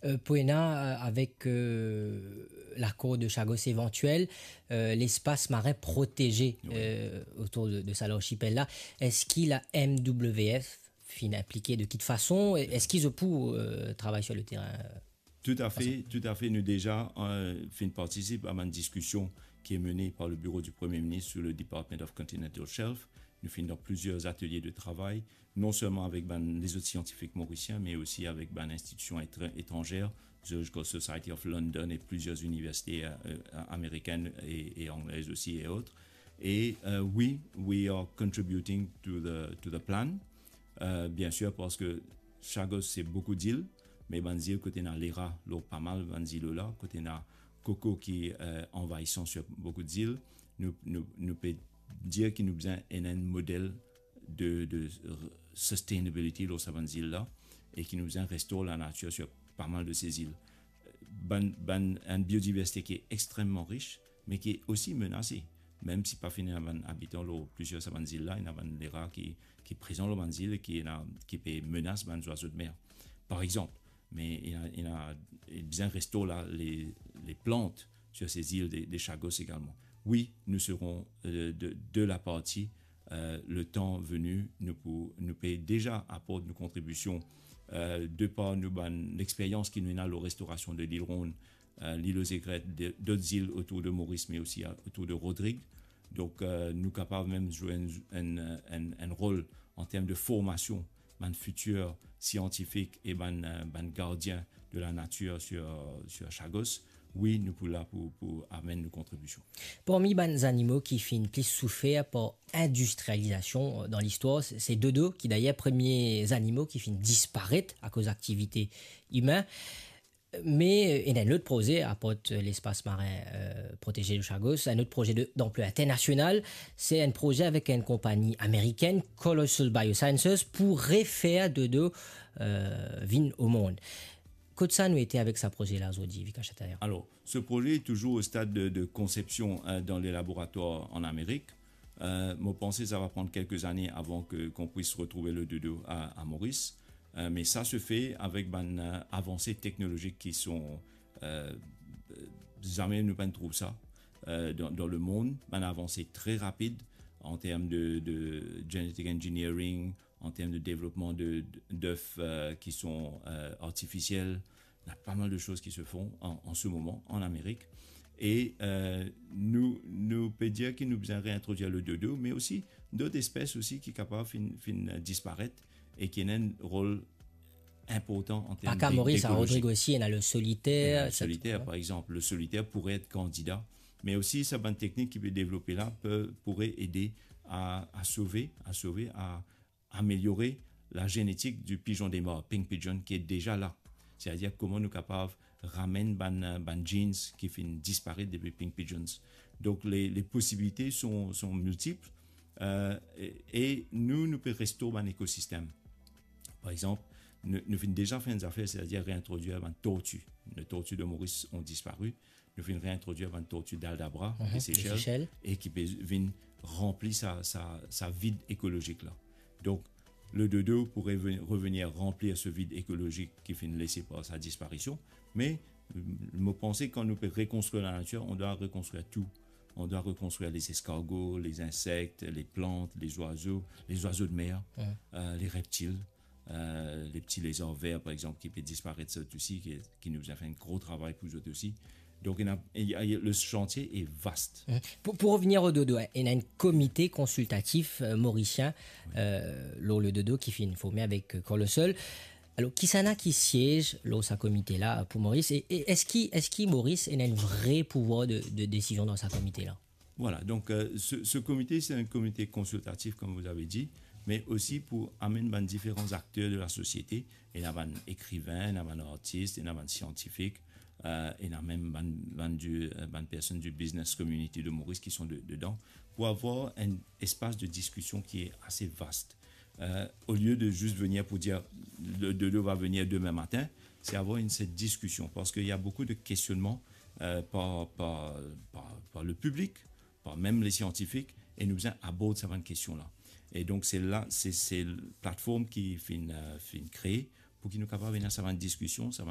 Poena, avec l'accord de Chagos éventuel, l'espace marin protégé autour de cet archipel-là, est-ce qu'il a MWF fin impliqué de quelle façon? Est-ce qu'ils peuvent travailler sur le terrain? Tout à fait. Nous déjà participé à une discussion qui est menée par le bureau du Premier ministre sur le Department of Continental Shelf. Nous faisons dans plusieurs ateliers de travail, non seulement avec les autres scientifiques mauriciens, mais aussi avec institutions étrangères, Zoological Society of London et plusieurs universités américaines et anglaises aussi et autres. Et oui, we are contributing to the plan. Bien sûr, parce que Chagos, c'est beaucoup d'îles, mais banzil côté na l'ERA, l'eau pas mal banzil là, côté na Coco qui est envahissant sur beaucoup d'îles, nous peut dire qu'il nous besoin un modèle de sustainability dans ces îles là et qui nous besoin restaurer la nature sur pas mal de ces îles. Une biodiversité qui est extrêmement riche, mais qui est aussi menacée. Même si pas fini habitant plusieurs de ces îles là, il y a des rats qui présent dans les îles et qui menacent les oiseaux de mer. Par exemple, mais il a bien restaurer les plantes sur ces îles des Chagos également. Oui, nous serons de la partie le temps venu, nous pouvons déjà apporter nos contributions de par l'expérience qui nous a la restauration de l'île Ronde, l'île aux Aigrettes, d'autres îles autour de Maurice, mais aussi autour de Rodrigue. Donc, nous sommes capables même de jouer un rôle en termes de formation, futurs scientifiques et gardiens de la nature sur Chagos. Oui, nous sommes là pour amener nos contributions. Parmi les animaux qui finissent plus souffrir par industrialisation dans l'histoire, c'est dodo qui d'ailleurs premiers animaux qui finissent disparaître à cause d'activités humaines. Mais il y a un autre projet à part l'espace marin protégé de Chagos, un autre projet d'ampleur internationale. C'est un projet avec une compagnie américaine, Colossal Biosciences, pour refaire dodo vin au monde. Kotsa nous était avec ce projet-là, Zodi, Vika Chatayer. Alors, ce projet est toujours au stade de conception dans les laboratoires en Amérique. Moi, pensais que ça va prendre quelques années avant qu'on puisse retrouver le dodo à Maurice. Mais ça se fait avec des avancées technologiques qui sont jamais nous ne trouvons ça dans le monde. Une avancée très rapide en termes de genetic engineering, en termes de développement d'œufs qui sont artificiels. Il y a pas mal de choses qui se font en ce moment en Amérique. Et nous peut dire qu'il nous besoin réintroduire le dodo, mais aussi d'autres espèces aussi qui sont capables de disparaître et qui ont un rôle important en termes d'écologie. Maurice, à Rodrigue aussi, il y a le solitaire. Le solitaire, par exemple. Le solitaire pourrait être candidat, mais aussi sa bonne technique qui peut développer là pourrait aider à sauver, à améliorer la génétique du pigeon des morts, pink pigeon, qui est déjà là. C'est-à-dire comment nous sommes capables de ramener des genes qui finissent disparaître depuis pink pigeons. Donc les possibilités sont multiples. Et nous pouvons restaurer un écosystème. Par exemple, nous avons déjà fait des affaires, c'est-à-dire réintroduire une tortue. Les tortues de Maurice ont disparu. Nous avons réintroduire une tortue d'Aldabra, des Seychelles, et qui vient remplir sa vide écologique là. Donc, le dodo pourrait revenir remplir ce vide écologique qui finit laissé par sa disparition. Mais, je pense que quand nous pouvons reconstruire la nature, on doit reconstruire tout. On doit reconstruire les escargots, les insectes, les plantes, les oiseaux de mer, les reptiles, les petits lézards verts, par exemple, qui peuvent disparaître aussi, qui nous a fait un gros travail pour eux aussi. Donc, le chantier est vaste. Pour revenir au dodo, il y a un comité consultatif mauricien, le dodo, qui fait une formée avec Colossal. Alors, qui s'en a qui siège dans ce comité-là pour Maurice? Et est-ce qu'il Maurice a un vrai pouvoir de décision dans ce comité-là? Voilà, donc ce comité, c'est un comité consultatif, comme vous avez dit, mais aussi pour amener différents acteurs de la société. Il y a des écrivains, il y a des artistes, il y a des scientifiques, il y a même des personnes du business community de Maurice qui sont dedans, pour avoir un espace de discussion qui est assez vaste. Au lieu de juste venir pour dire le dodo va venir demain matin, c'est avoir cette discussion, parce qu'il y a beaucoup de questionnements par le public, par même les scientifiques, et nous abordons cette question-là. Et donc c'est là, c'est la plateforme qui finit créée pour qu'ils nous capables de venir à cette discussion,